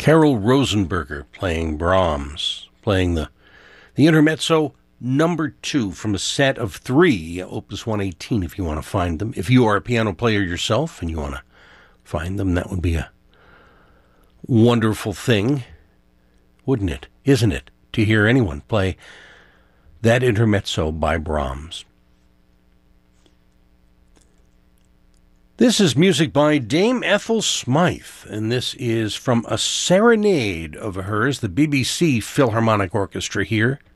Carol Rosenberger playing Brahms, playing the Intermezzo number 2 from a set of 3, Opus 118, if you want to find them. If you are a piano player yourself and you want to find them, that would be a wonderful thing, wouldn't it? Isn't it? To hear anyone play that Intermezzo by Brahms. This is music by Dame Ethel Smythe, and this is from a serenade of hers, the BBC Philharmonic Orchestra here